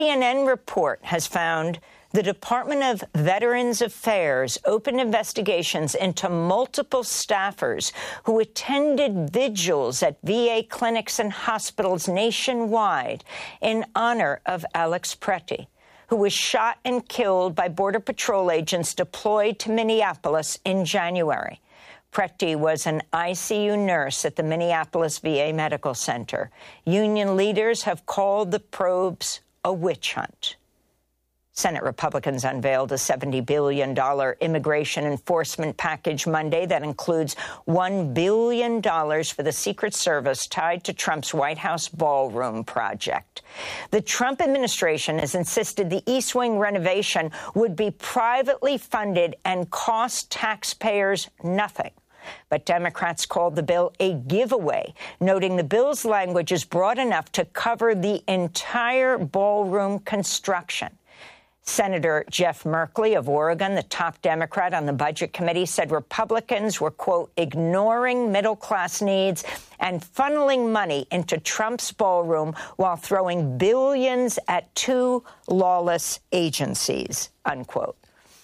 CNN report has found the Department of Veterans Affairs opened investigations into multiple staffers who attended vigils at VA clinics and hospitals nationwide in honor of Alex Preti, who was shot and killed by Border Patrol agents deployed to Minneapolis in January. Preti was an ICU nurse at the Minneapolis VA Medical Center. Union leaders have called the probes a witch hunt. Senate Republicans unveiled a $70 billion immigration enforcement package Monday that includes $1 billion for the Secret Service tied to Trump's White House ballroom project. The Trump administration has insisted the East Wing renovation would be privately funded and cost taxpayers nothing. But Democrats called the bill a giveaway, noting the bill's language is broad enough to cover the entire ballroom construction. Senator Jeff Merkley of Oregon, the top Democrat on the Budget Committee, said Republicans were, quote, ignoring middle-class needs and funneling money into Trump's ballroom while throwing billions at two lawless agencies, unquote.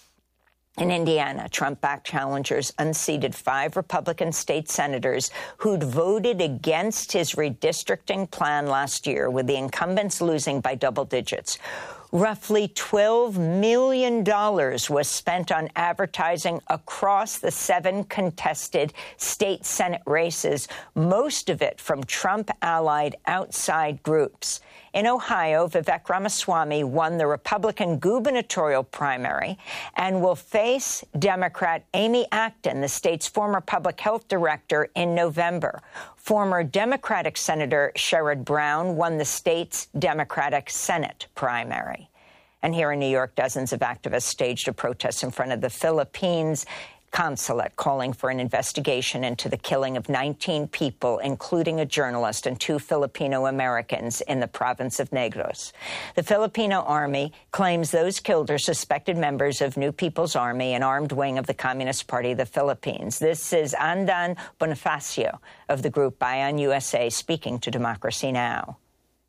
In Indiana, Trump-backed challengers unseated 5 Republican state senators who'd voted against his redistricting plan last year, with the incumbents losing by double digits. Roughly $12 million was spent on advertising across the 7 contested state Senate races, most of it from Trump-allied outside groups. In Ohio, Vivek Ramaswamy won the Republican gubernatorial primary and will face Democrat Amy Acton, the state's former public health director, in November. Former Democratic Senator Sherrod Brown won the state's Democratic Senate primary. And here in New York, dozens of activists staged a protest in front of the Philippines consulate, calling for an investigation into the killing of 19 people, including a journalist and 2 Filipino-Americans in the province of Negros. The Filipino Army claims those killed are suspected members of New People's Army, an armed wing of the Communist Party of the Philippines. This is Andan Bonifacio of the group Bayan USA speaking to Democracy Now!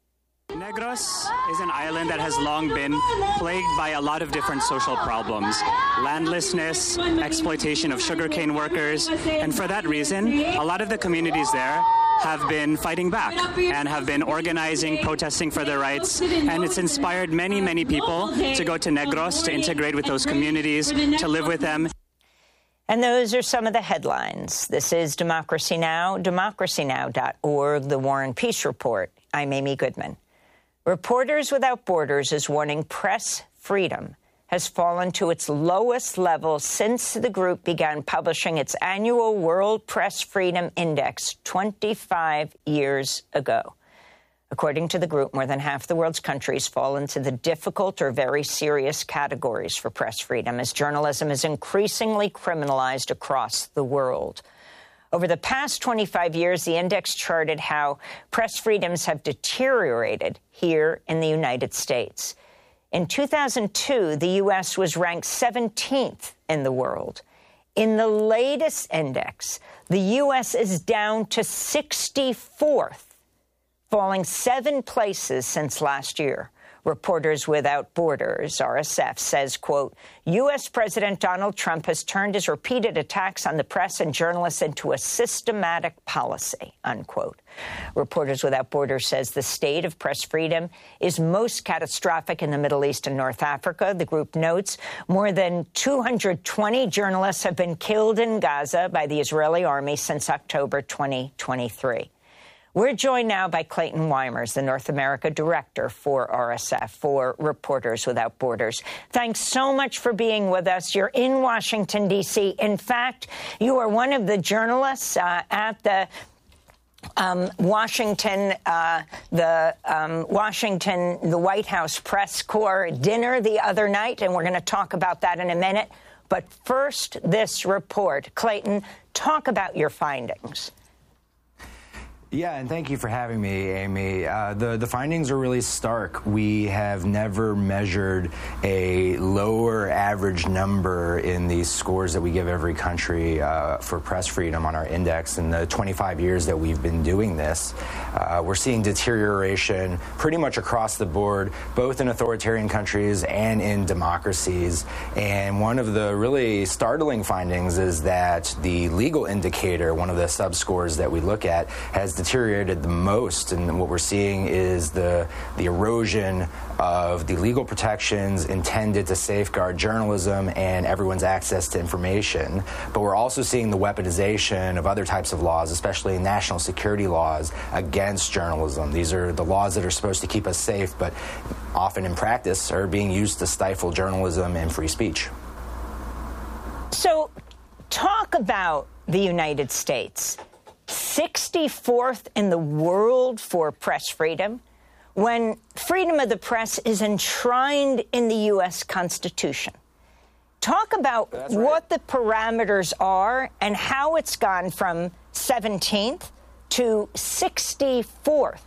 Negros is an island that has long been plagued by a lot of different social problems. Landlessness, exploitation of sugarcane workers, and for that reason, a lot of the communities there have been fighting back and have been organizing, protesting for their rights, and it's inspired many, many people to go to Negros, to integrate with those communities, to live with them. And those are some of the headlines. This is Democracy Now!, democracynow.org, The War and Peace Report. I'm Amy Goodman. Reporters Without Borders is warning press freedom has fallen to its lowest level since the group began publishing its annual World Press Freedom Index 25 years ago. According to the group, more than half the world's countries fall into the difficult or very serious categories for press freedom, as journalism is increasingly criminalized across the world. Over the past 25 years, the index charted how press freedoms have deteriorated here in the United States. In 2002, the U.S. was ranked 17th in the world. In the latest index, the U.S. is down to 64th, falling 7 places since last year. Reporters Without Borders, RSF, says, quote, U.S. President Donald Trump has turned his repeated attacks on the press and journalists into a systematic policy, unquote. Reporters Without Borders says the state of press freedom is most catastrophic in the Middle East and North Africa. The group notes more than 220 journalists have been killed in Gaza by the Israeli army since October 2023. We're joined now by Clayton Weimers, the North America director for RSF, for Reporters Without Borders. Thanks so much for being with us. You're in Washington, D.C. In fact, you are one of the journalists at the Washington, the White House Press Corps dinner the other night, and we're going to talk about that in a minute. But first, this report. Clayton, talk about your findings. Yeah, and thank you for having me, Amy. The findings are really stark. We have never measured a lower average number in these scores that we give every country for press freedom on our index. In the 25 years that we've been doing this, we're seeing deterioration pretty much across the board, both in authoritarian countries and in democracies. And one of the really startling findings is that the legal indicator, one of the subscores that we look at, has deteriorated the most, and what we're seeing is the erosion of the legal protections intended to safeguard journalism and everyone's access to information. But we're also seeing the weaponization of other types of laws, especially national security laws against journalism. These are the laws that are supposed to keep us safe, but often in practice are being used to stifle journalism and free speech. So talk about the United States. 64th in the world for press freedom, when freedom of the press is enshrined in the U.S. Constitution. Talk about what the parameters are and how it's gone from 17th to 64th.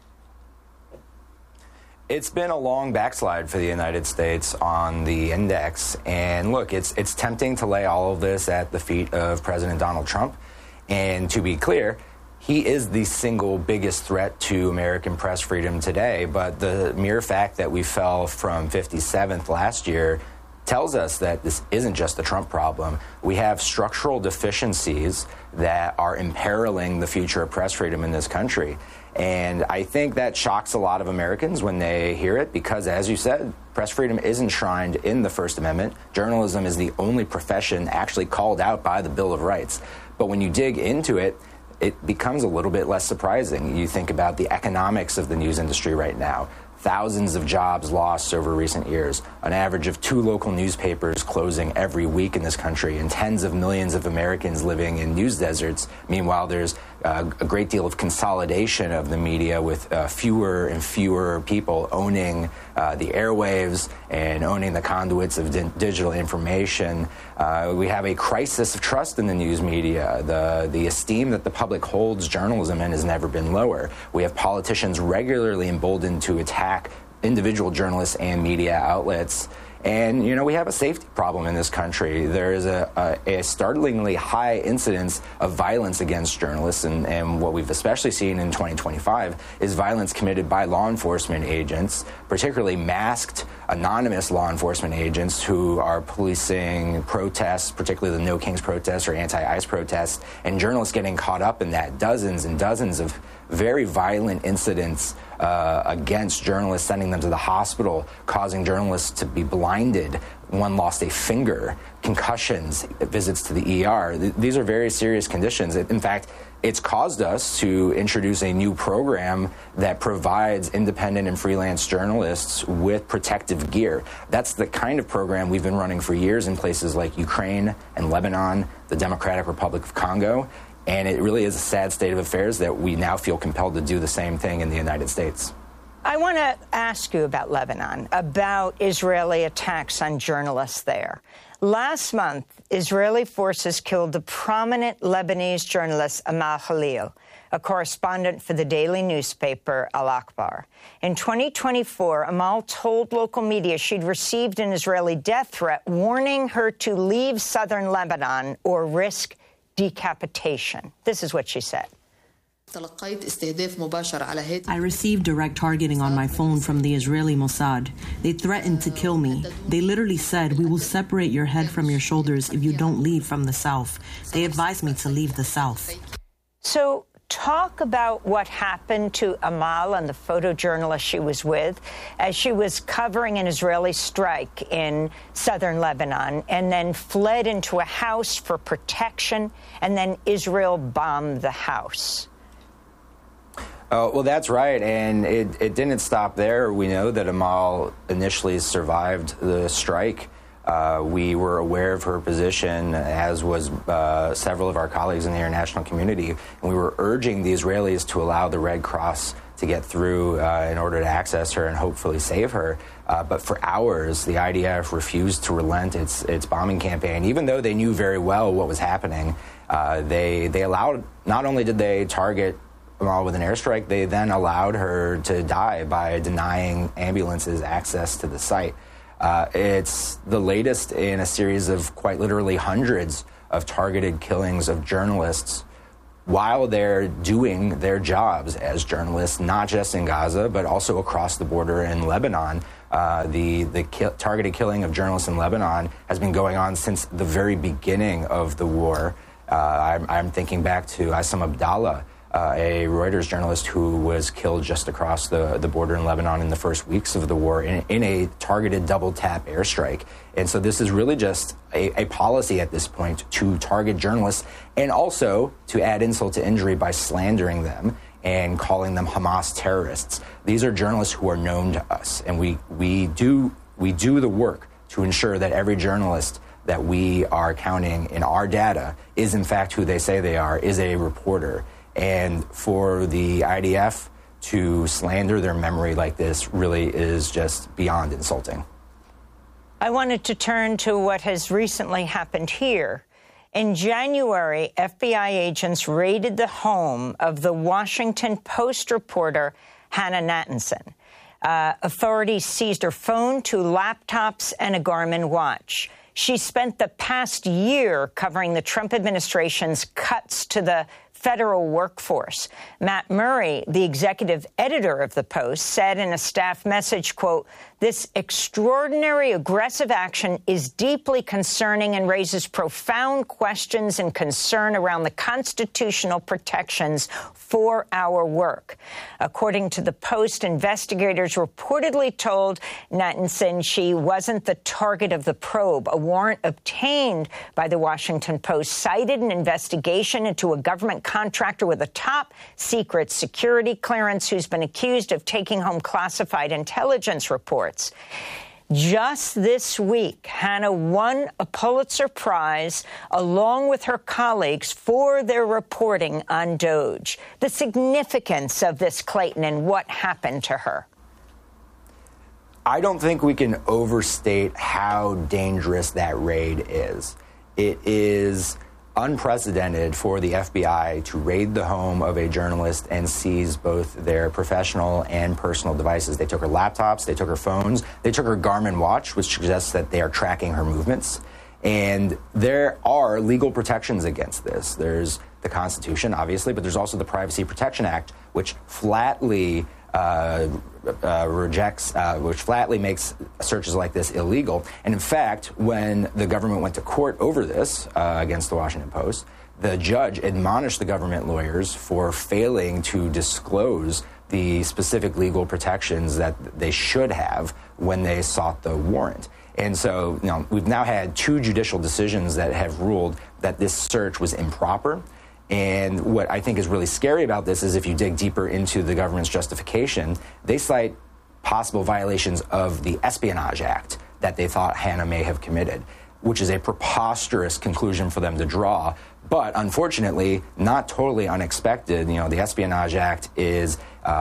It's been a long backslide for the United States on the index. And look, it's tempting to lay all of this at the feet of President Donald Trump. And to be clear, he is the single biggest threat to American press freedom today. But the mere fact that we fell from 57th last year tells us that this isn't just a Trump problem. We have structural deficiencies that are imperiling the future of press freedom in this country. And I think that shocks a lot of Americans when they hear it because, as you said, press freedom is enshrined in the First Amendment. Journalism is the only profession actually called out by the Bill of Rights. But when you dig into it, it becomes a little bit less surprising. You think about the economics of the news industry right now. Thousands of jobs lost over recent years, an average of 2 local newspapers closing every week in this country, and tens of millions of Americans living in news deserts. Meanwhile, there's a great deal of consolidation of the media with fewer and fewer people owning the airwaves and owning the conduits of digital information. We have a crisis of trust in the news media. The esteem that the public holds journalism in has never been lower. We have politicians regularly emboldened to attack individual journalists and media outlets. And, you know, we have a safety problem in this country. There is a startlingly high incidence of violence against journalists. And what we've especially seen in 2025 is violence committed by law enforcement agents, particularly masked, anonymous law enforcement agents who are policing protests, particularly the No Kings protests or anti-ICE protests, and journalists getting caught up in that. Dozens and dozens of very violent incidents against journalists, sending them to the hospital, causing journalists to be blinded. One lost a finger, concussions, visits to the ER. These are very serious conditions. In fact, it's caused us to introduce a new program that provides independent and freelance journalists with protective gear. That's the kind of program we've been running for years in places like Ukraine and Lebanon, the Democratic Republic of Congo. And it really is a sad state of affairs that we now feel compelled to do the same thing in the United States. I want to ask you about Lebanon, about Israeli attacks on journalists there. Last month, Israeli forces killed the prominent Lebanese journalist Amal Khalil, a correspondent for the daily newspaper Al Akhbar. In 2024, Amal told local media she'd received an Israeli death threat warning her to leave southern Lebanon or risk decapitation. This is what she said. I received direct targeting on my phone from the Israeli Mossad. They threatened to kill me. They literally said, "We will separate your head from your shoulders if you don't leave from the south." They advised me to leave the south. So talk about what happened to Amal and the photojournalist she was with as she was covering an Israeli strike in southern Lebanon and then fled into a house for protection, and then Israel bombed the house. Well, that's right, and it didn't stop there. We know that Amal initially survived the strike. We were aware of her position, as was several of our colleagues in the international community, and we were urging the Israelis to allow the Red Cross to get through in order to access her and hopefully save her. But for hours, the IDF refused to relent its bombing campaign, even though they knew very well what was happening. They allowed, not only did they target with an airstrike, they then allowed her to die by denying ambulances access to the site. It's the latest in a series of quite literally hundreds of targeted killings of journalists while they're doing their jobs as journalists, not just in Gaza, but also across the border in Lebanon. The targeted killing of journalists in Lebanon has been going on since the very beginning of the war. I'm thinking back to Aissam Abdallah, a Reuters journalist who was killed just across the border in Lebanon in the first weeks of the war in a targeted double-tap airstrike. And so this is really just a policy at this point to target journalists and also to add insult to injury by slandering them and calling them Hamas terrorists. These are journalists who are known to us, and we do the work to ensure that every journalist that we are counting in our data is in fact who they say they are, is a reporter. And for the IDF to slander their memory like this really is just beyond insulting. I wanted to turn to what has recently happened here. In January, FBI agents raided the home of the Washington Post reporter Hannah Nathanson. Authorities seized her phone, 2 laptops, and a Garmin watch. She spent the past year covering the Trump administration's cuts to the federal workforce. Matt Murray, the executive editor of the Post, said in a staff message, quote, "This extraordinary aggressive action is deeply concerning and raises profound questions and concern around the constitutional protections for our work." According to the Post, investigators reportedly told Nathanson she wasn't the target of the probe. A warrant obtained by the Washington Post cited an investigation into a government contractor with a top-secret security clearance who's been accused of taking home classified intelligence reports. Just this week, Hannah won a Pulitzer Prize along with her colleagues for their reporting on DOJ. The significance of this, Clayton, and what happened to her. I don't think we can overstate how dangerous that raid is. It is unprecedented for the FBI to raid the home of a journalist and seize both their professional and personal devices. They took her laptops, they took her phones, they took her Garmin watch, which suggests that they are tracking her movements. And there are legal protections against this. There's the Constitution, obviously, but there's also the Privacy Protection Act, which flatly which flatly makes searches like this illegal. And in fact, when the government went to court over this against the Washington Post, the judge admonished the government lawyers for failing to disclose the specific legal protections that they should have when they sought the warrant. And so, we've now had 2 judicial decisions that have ruled that this search was improper. And what I think is really scary about this is if you dig deeper into the government's justification, they cite possible violations of the Espionage Act that they thought Hannah may have committed, which is a preposterous conclusion for them to draw. But unfortunately, not totally unexpected. The Espionage Act is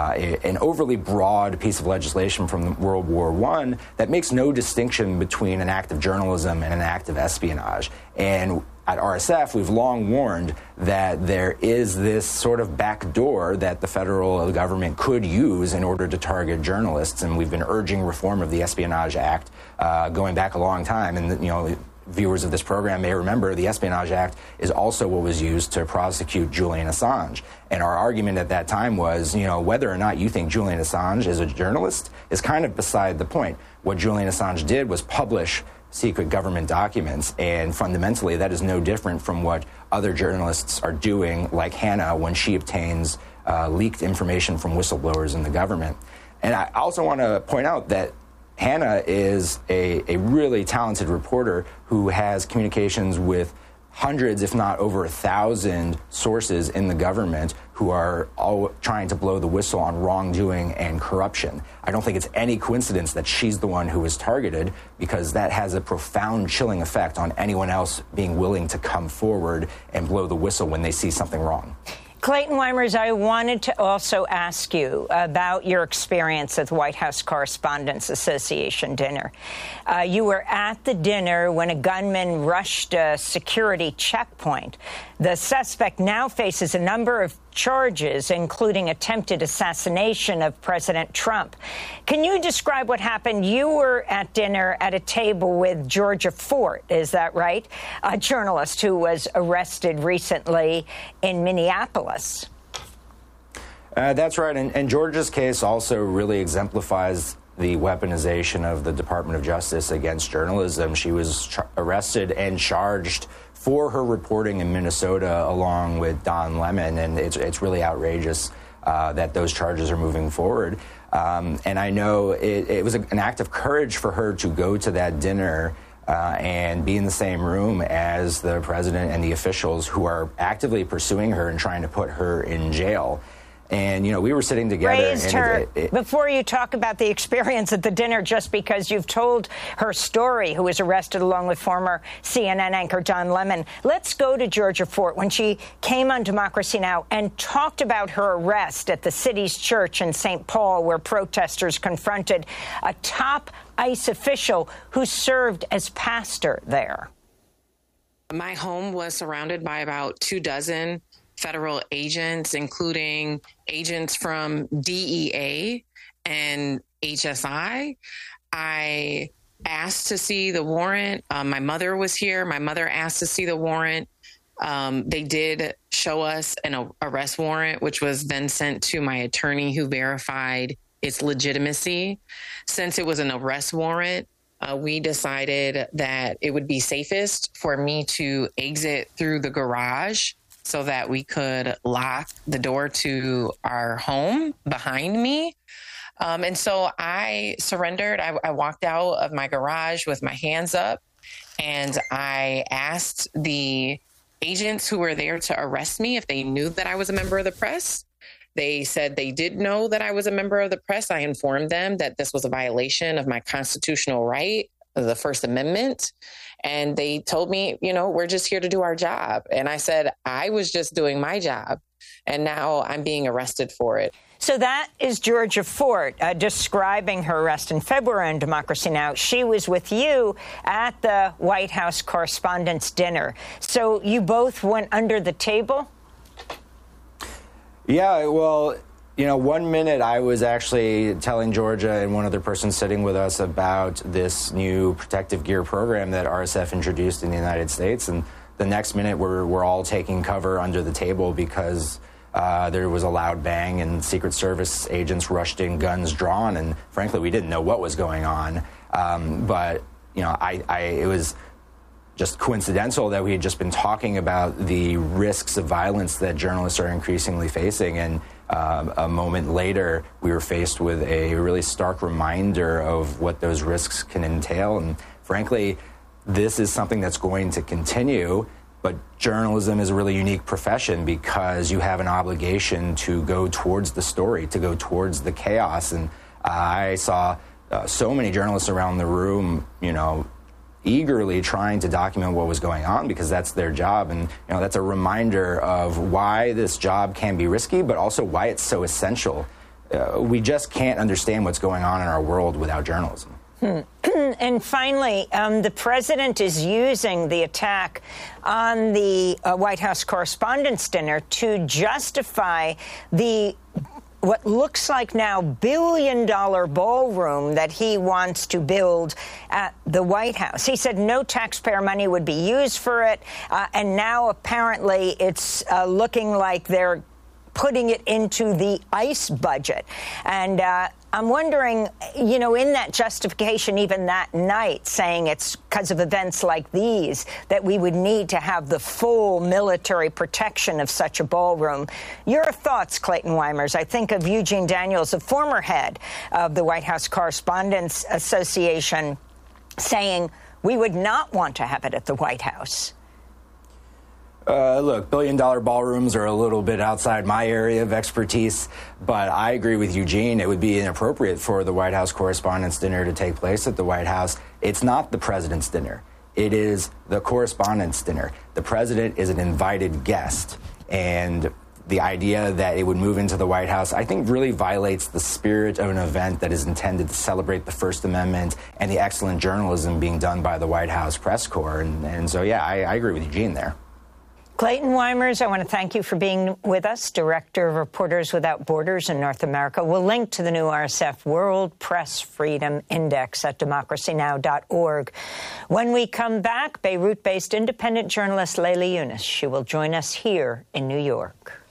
an overly broad piece of legislation from World War I that makes no distinction between an act of journalism and an act of espionage. And at RSF, we've long warned that there is this sort of back door that the federal government could use in order to target journalists, and we've been urging reform of the Espionage Act going back a long time. And, viewers of this program may remember the Espionage Act is also what was used to prosecute Julian Assange. And our argument at that time was, whether or not you think Julian Assange is a journalist is kind of beside the point. What Julian Assange did was publish secret government documents, and fundamentally that is no different from what other journalists are doing, like Hannah, when she obtains leaked information from whistleblowers in the government. And I also want to point out that Hannah is a really talented reporter who has communications with hundreds, if not over 1,000 sources in the government who are all trying to blow the whistle on wrongdoing and corruption. I don't think it's any coincidence that she's the one who was targeted, because that has a profound chilling effect on anyone else being willing to come forward and blow the whistle when they see something wrong. Clayton Weimers, I wanted to also ask you about your experience at the White House Correspondents Association dinner. You were at the dinner when a gunman rushed a security checkpoint. The suspect now faces a number of charges, including attempted assassination of President Trump. Can you describe what happened? You were at dinner at a table with Georgia Fort, is that right? A journalist who was arrested recently in Minneapolis. That's right. And Georgia's case also really exemplifies the weaponization of the Department of Justice against journalism. She was arrested and charged for her reporting in Minnesota along with Don Lemon, and it's really outrageous that those charges are moving forward. And I know it was an act of courage for her to go to that dinner and be in the same room as the president and the officials who are actively pursuing her and trying to put her in jail. And, we were sitting together. Raised her. Before you talk about the experience at the dinner, just because you've told her story, who was arrested along with former CNN anchor Don Lemon, let's go to Georgia Fort when she came on Democracy Now! And talked about her arrest at the city's church in St. Paul, where protesters confronted a top ICE official who served as pastor there. My home was surrounded by about 24 federal agents, including agents from DEA and HSI. I asked to see the warrant. My mother was here. My mother asked to see the warrant. They did show us an arrest warrant, which was then sent to my attorney, who verified its legitimacy. Since it was an arrest warrant, we decided that it would be safest for me to exit through the garage so that we could lock the door to our home behind me. And so I surrendered. I walked out of my garage with my hands up, and I asked the agents who were there to arrest me if they knew that I was a member of the press. They said they did know that I was a member of the press. I informed them that this was a violation of my constitutional right, the First Amendment. And they told me, we're just here to do our job. And I said, I was just doing my job. And now I'm being arrested for it. So that is Georgia Fort describing her arrest in February on Democracy Now! She was with you at the White House Correspondents' Dinner. So you both went under the table? Yeah, well, 1 minute I was actually telling Georgia and one other person sitting with us about this new protective gear program that RSF introduced in the United States. And the next minute we're all taking cover under the table because there was a loud bang and Secret Service agents rushed in, guns drawn. And frankly, we didn't know what was going on. But it was just coincidental that we had just been talking about the risks of violence that journalists are increasingly facing. And a moment later, we were faced with a really stark reminder of what those risks can entail. And frankly, this is something that's going to continue. But journalism is a really unique profession because you have an obligation to go towards the story, to go towards the chaos. And I saw so many journalists around the room, eagerly trying to document what was going on because that's their job. And, that's a reminder of why this job can be risky, but also why it's so essential. We just can't understand what's going on in our world without journalism. And finally, the president is using the attack on the White House Correspondents' Dinner to justify what looks like now billion-dollar ballroom that he wants to build at the White House. He said no taxpayer money would be used for it, and now apparently it's looking like they're putting it into the ICE budget. And I'm wondering, in that justification, even that night, saying it's because of events like these that we would need to have the full military protection of such a ballroom. Your thoughts, Clayton Weimers? I think of Eugene Daniels, a former head of the White House Correspondents Association, saying we would not want to have it at the White House. Look, billion-dollar ballrooms are a little bit outside my area of expertise, but I agree with Eugene. It would be inappropriate for the White House Correspondents' Dinner to take place at the White House. It's not the president's dinner. It is the Correspondents' Dinner. The president is an invited guest, and the idea that it would move into the White House, I think, really violates the spirit of an event that is intended to celebrate the First Amendment and the excellent journalism being done by the White House press corps. And so, yeah, I agree with Eugene there. Clayton Weimers, I want to thank you for being with us, Director of Reporters Without Borders in North America. We'll link to the new RSF World Press Freedom Index at democracynow.org. When we come back, Beirut-based independent journalist Leila Younis. She will join us here in New York.